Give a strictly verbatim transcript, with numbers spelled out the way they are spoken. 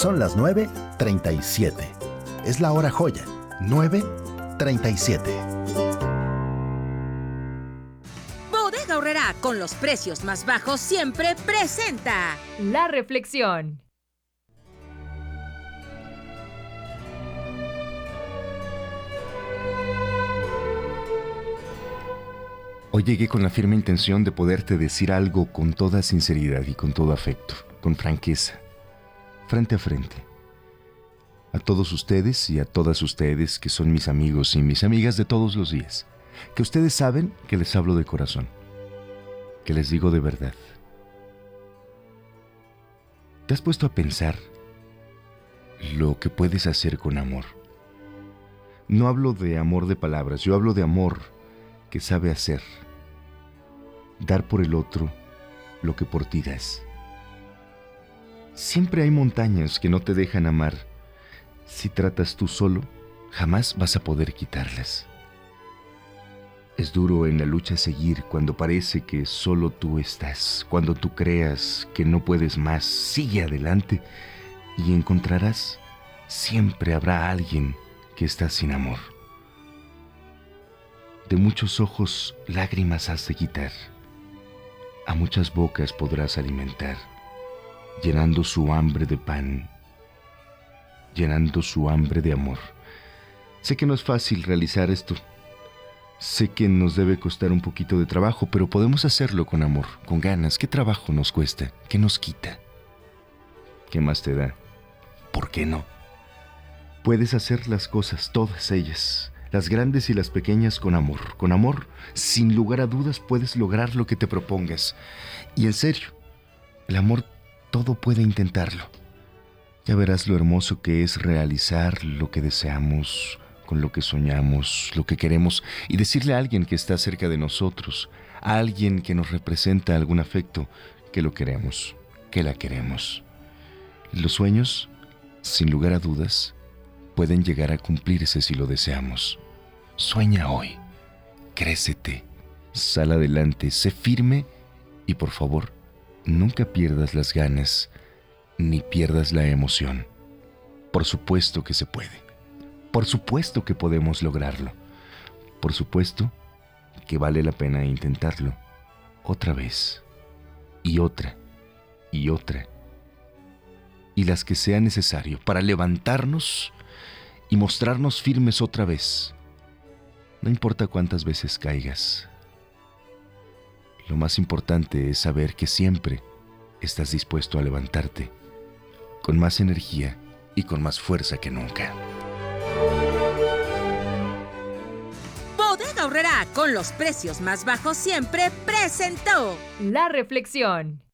Son las nueve treinta y siete. Es la hora joya. nueve treinta y siete. Bodega Aurrerá, con los precios más bajos siempre, presenta La Reflexión. Hoy llegué con la firme intención de poderte decir algo con toda sinceridad y con todo afecto, con franqueza, frente a frente. A todos ustedes y a todas ustedes que son mis amigos y mis amigas de todos los días, que ustedes saben que les hablo de corazón, que les digo de verdad. ¿Te has puesto a pensar lo que puedes hacer con amor? No hablo de amor de palabras, yo hablo de amor que sabe hacer. Dar por el otro lo que por ti das. Siempre hay montañas que no te dejan amar. Si tratas tú solo, jamás vas a poder quitarlas. Es duro en la lucha seguir cuando parece que solo tú estás. Cuando tú creas que no puedes más, sigue adelante y encontrarás, siempre habrá alguien que está sin amor. De muchos ojos lágrimas has de quitar. A muchas bocas podrás alimentar, llenando su hambre de pan, llenando su hambre de amor. Sé que no es fácil realizar esto. Sé que nos debe costar un poquito de trabajo, pero podemos hacerlo con amor, con ganas. ¿Qué trabajo nos cuesta? ¿Qué nos quita? ¿Qué más te da? ¿Por qué no? Puedes hacer las cosas, todas ellas, las grandes y las pequeñas, con amor. Con amor, sin lugar a dudas, puedes lograr lo que te propongas. Y en serio, el amor todo puede intentarlo. Ya verás lo hermoso que es realizar lo que deseamos, con lo que soñamos, lo que queremos, y decirle a alguien que está cerca de nosotros, a alguien que nos representa algún afecto, que lo queremos, que la queremos. Los sueños, sin lugar a dudas, pueden llegar a cumplirse si lo deseamos. Sueña hoy, crécete, sal adelante, sé firme y por favor, nunca pierdas las ganas ni pierdas la emoción. Por supuesto que se puede. Por supuesto que podemos lograrlo. Por supuesto que vale la pena intentarlo otra vez y otra y otra y las que sea necesario para levantarnos y mostrarnos firmes otra vez. No importa cuántas veces caigas. Lo más importante es saber que siempre estás dispuesto a levantarte con más energía y con más fuerza que nunca. Bodega Aurrerá, con los precios más bajos siempre, presentó La Reflexión.